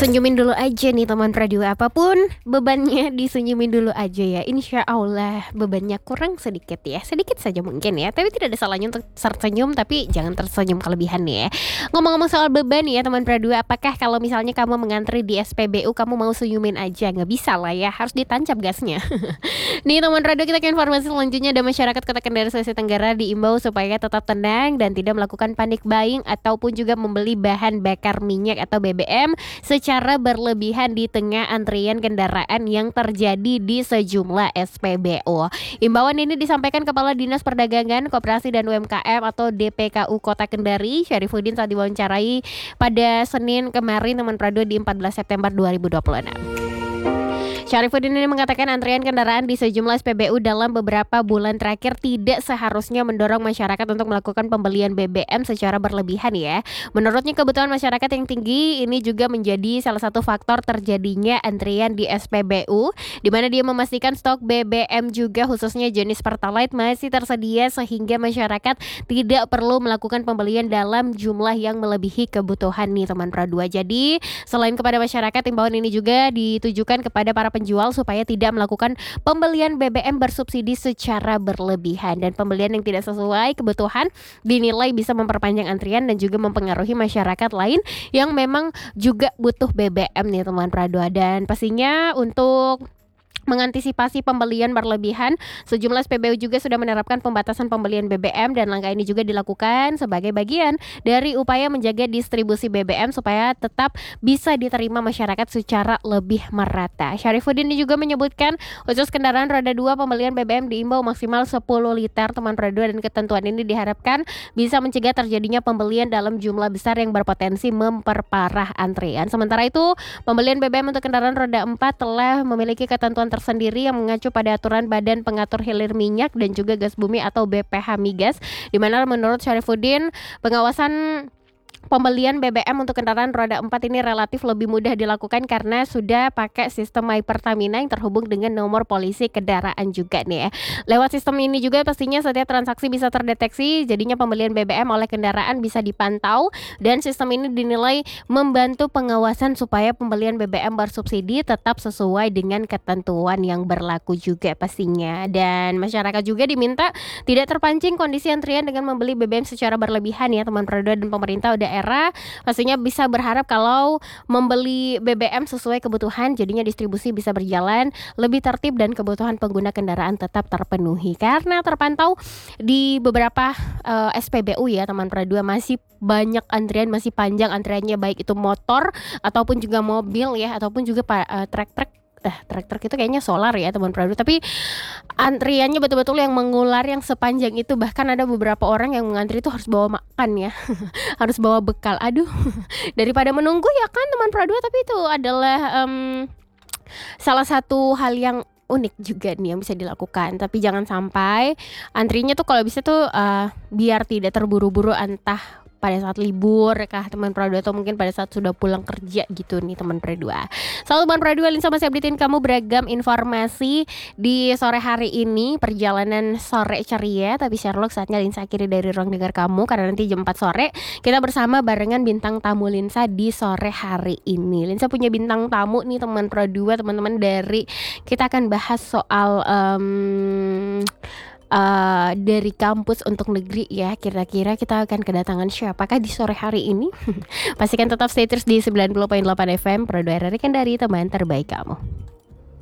Senyumin dulu aja nih teman Pradua, apapun bebannya disenyumin dulu aja ya. Insya Allah bebannya kurang sedikit ya, sedikit saja mungkin ya. Tapi tidak ada salahnya untuk tersenyum, tapi jangan tersenyum kelebihan ya. Ngomong-ngomong soal beban ya teman Pradua, apakah kalau misalnya kamu mengantri di SPBU kamu mau senyumin aja? Nggak bisa lah ya, harus ditancap gasnya. Nih teman Pradua, kita ke informasi selanjutnya. Ada masyarakat Kota Kendari, Sulawesi Tenggara diimbau supaya tetap tenang dan tidak melakukan panik buying ataupun juga membeli bahan bakar minyak atau BBM secara berlebihan di tengah antrian kendaraan yang terjadi di sejumlah SPBU. Imbauan ini disampaikan Kepala Dinas Perdagangan, Koperasi dan UMKM atau DPKU Kota Kendari, Syarifuddin, saat diwawancarai pada Senin kemarin teman Pradua di 14 September 2026. Syarifuddin ini mengatakan antrian kendaraan di sejumlah SPBU dalam beberapa bulan terakhir tidak seharusnya mendorong masyarakat untuk melakukan pembelian BBM secara berlebihan ya. Menurutnya kebutuhan masyarakat yang tinggi ini juga menjadi salah satu faktor terjadinya antrian di SPBU, di mana dia memastikan stok BBM juga khususnya jenis Pertalite masih tersedia sehingga masyarakat tidak perlu melakukan pembelian dalam jumlah yang melebihi kebutuhan nih teman Pradua. Jadi selain kepada masyarakat, imbauan ini juga ditujukan kepada para penjual supaya tidak melakukan pembelian BBM bersubsidi secara berlebihan, dan pembelian yang tidak sesuai kebutuhan dinilai bisa memperpanjang antrian dan juga mempengaruhi masyarakat lain yang memang juga butuh BBM nih teman Pradua. Dan pastinya untuk mengantisipasi pembelian berlebihan, sejumlah SPBU juga sudah menerapkan pembatasan pembelian BBM, dan langkah ini juga dilakukan sebagai bagian dari upaya menjaga distribusi BBM supaya tetap bisa diterima masyarakat secara lebih merata. Syarifuddin juga menyebutkan khusus kendaraan roda 2 pembelian BBM diimbau maksimal 10 liter teman Pradua, dan ketentuan ini diharapkan bisa mencegah terjadinya pembelian dalam jumlah besar yang berpotensi memperparah antrian. Sementara itu, pembelian BBM untuk kendaraan roda 4 telah memiliki ketentuan tersendiri yang mengacu pada aturan Badan Pengatur Hilir Minyak dan juga Gas Bumi atau BPH Migas, di mana menurut Syarifuddin pengawasan pembelian BBM untuk kendaraan roda 4 ini relatif lebih mudah dilakukan karena sudah pakai sistem My Pertamina yang terhubung dengan nomor polisi kendaraan juga nih ya. Lewat sistem ini juga pastinya setiap transaksi bisa terdeteksi, jadinya pembelian BBM oleh kendaraan bisa dipantau, dan sistem ini dinilai membantu pengawasan supaya pembelian BBM bersubsidi tetap sesuai dengan ketentuan yang berlaku juga pastinya. Dan masyarakat juga diminta tidak terpancing kondisi antrian dengan membeli BBM secara berlebihan ya teman Pradua, dan pemerintah daerah pastinya bisa berharap kalau membeli BBM sesuai kebutuhan, jadinya distribusi bisa berjalan lebih tertib dan kebutuhan pengguna kendaraan tetap terpenuhi. Karena terpantau di beberapa SPBU ya teman Pradua masih banyak antrian, masih panjang antriannya, baik itu motor ataupun juga mobil ya, ataupun juga truk itu kayaknya solar ya teman Pradua, tapi antriannya betul-betul yang mengular yang sepanjang itu. Bahkan ada beberapa orang yang mengantri itu harus bawa makan ya harus bawa bekal. Aduh daripada menunggu ya kan teman Pradua, tapi itu adalah salah satu hal yang unik juga nih yang bisa dilakukan. Tapi jangan sampai antrinya tuh kalau bisa tuh biar tidak terburu-buru, entah pada saat libur kah teman Pradua atau mungkin pada saat sudah pulang kerja gitu nih teman Pradua. Selalu teman Pradua, Linsa masih updatein kamu beragam informasi di sore hari ini, perjalanan sore ceria. Tapi Sherlock, saatnya Linsa akhiri dari ruang dengar kamu, karena nanti jam 4 sore kita bersama barengan bintang tamu Linsa di sore hari ini. Linsa punya bintang tamu nih teman Pradua, teman-teman, dari kita akan bahas soal dari kampus untuk negeri ya. Kira-kira kita akan kedatangan siapakah di sore hari ini? Pastikan tetap stay terus di 90.8 FM Pradua RRI Kendari, teman terbaik kamu.